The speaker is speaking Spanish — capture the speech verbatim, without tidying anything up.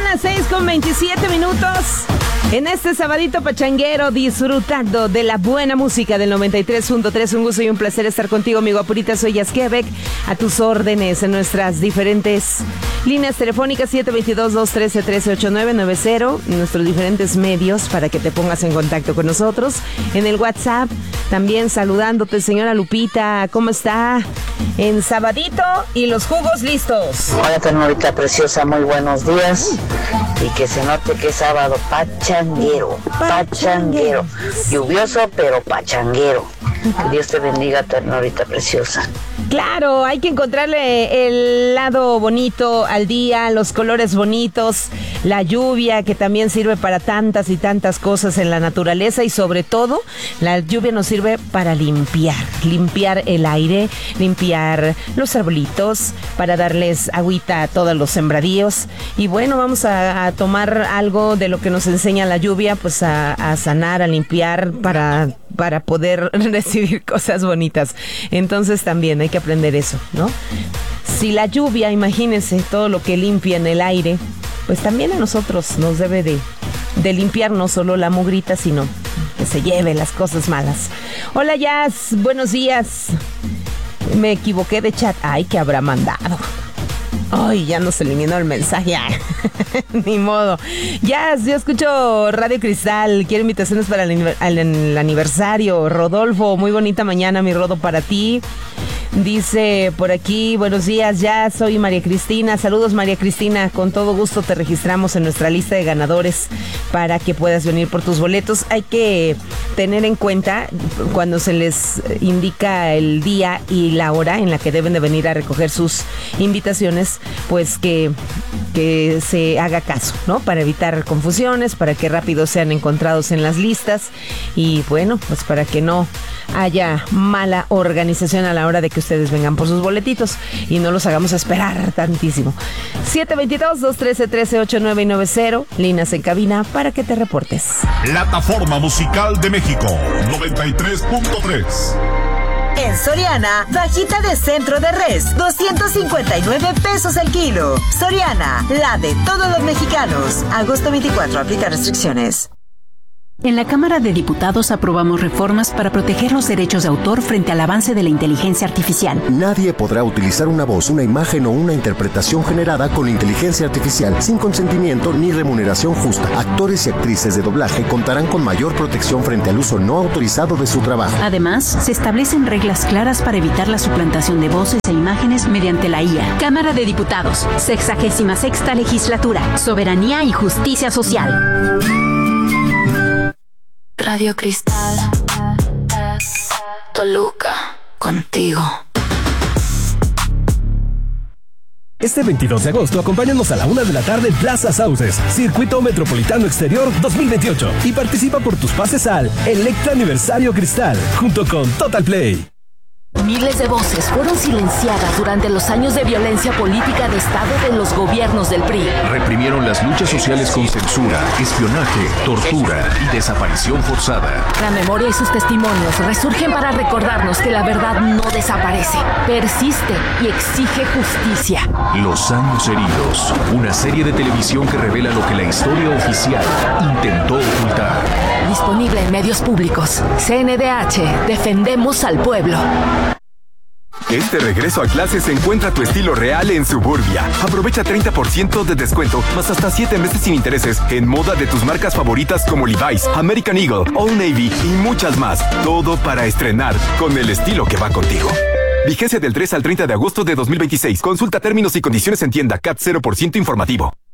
las seis con veintisiete minutos. En este sabadito pachanguero, disfrutando de la buena música del noventa y tres punto tres. Un gusto y un placer estar contigo, amigo Apurita. Soy Yasquebec, a tus órdenes en nuestras diferentes líneas telefónicas siete dos dos, dos uno tres, uno tres ocho nueve nueve cero, nuestros diferentes medios para que te pongas en contacto con nosotros. En el WhatsApp, también saludándote, señora Lupita, ¿cómo está? En sabadito y los jugos listos. Hola, ternorita preciosa, muy buenos días. Y que se note que es sábado pachanguero, pachanguero. Lluvioso, pero pachanguero. Que Dios te bendiga, ternorita preciosa. Claro, hay que encontrarle el lado bonito al día, los colores bonitos, la lluvia que también sirve para tantas y tantas cosas en la naturaleza y sobre todo la lluvia nos sirve para limpiar, limpiar el aire, limpiar los arbolitos, para darles agüita a todos los sembradíos. Y bueno, vamos a, a tomar algo de lo que nos enseña la lluvia, pues a, a sanar, a limpiar para... para poder recibir cosas bonitas. Entonces también hay que aprender eso, ¿no? Si la lluvia, imagínense, todo lo que limpia en el aire, pues también a nosotros nos debe de, de limpiar no solo la mugrita, sino que se lleve las cosas malas. Hola, Jazz, buenos días. Me equivoqué de chat. Ay, ¿qué habrá mandado? Ay, ya nos eliminó el mensaje. Ni modo. Ya, yo escucho Radio Cristal. Quiero invitaciones para el, el, el aniversario. Rodolfo, muy bonita mañana, mi Rodo, para ti. Dice por aquí, buenos días, ya soy María Cristina. Saludos, María Cristina. Con todo gusto te registramos en nuestra lista de ganadores para que puedas venir por tus boletos. Hay que tener en cuenta cuando se les indica el día y la hora en la que deben de venir a recoger sus invitaciones, pues que, que se haga caso, ¿no? Para evitar confusiones, para que rápido sean encontrados en las listas y bueno, pues para que no haya mala organización a la hora de que ustedes vengan por sus boletitos y no los hagamos esperar tantísimo. siete dos dos, dos uno tres, uno tres ocho nueve nueve cero, líneas en cabina para que te reportes. Plataforma Musical de México, noventa y tres punto tres. En Soriana, fajita de centro de res, doscientos cincuenta y nueve pesos el kilo. Soriana, la de todos los mexicanos. Agosto veinticuatro, aplica restricciones. En la Cámara de Diputados aprobamos reformas para proteger los derechos de autor frente al avance de la inteligencia artificial. Nadie podrá utilizar una voz, una imagen o una interpretación generada con inteligencia artificial sin consentimiento ni remuneración justa. Actores y actrices de doblaje contarán con mayor protección frente al uso no autorizado de su trabajo. Además, se establecen reglas claras para evitar la suplantación de voces e imágenes mediante la I A. Cámara de Diputados, sexagésima sexta legislatura, soberanía y justicia social. Radio Cristal, Toluca, contigo. Este veintidós de agosto, acompáñanos a la una de la tarde en Plaza Sauces, Circuito Metropolitano Exterior dos mil veintiocho, y participa por tus pases al Electra Aniversario Cristal, junto con Total Play. Miles de voces fueron silenciadas durante los años de violencia política de Estado de los gobiernos del P R I. Reprimieron las luchas sociales con censura, espionaje, tortura y desaparición forzada. La memoria y sus testimonios resurgen para recordarnos que la verdad no desaparece, persiste y exige justicia. Los años heridos, una serie de televisión que revela lo que la historia oficial intentó ocultar. Disponible en medios públicos. C N D H, defendemos al pueblo. Este regreso a clases encuentra tu estilo real en Suburbia. Aprovecha treinta por ciento de descuento, más hasta siete meses sin intereses en moda de tus marcas favoritas como Levi's, American Eagle, Old Navy y muchas más. Todo para estrenar con el estilo que va contigo. Vigencia del tres al treinta de agosto de dos mil veintiséis. Consulta términos y condiciones en tienda. C A T cero por ciento informativo.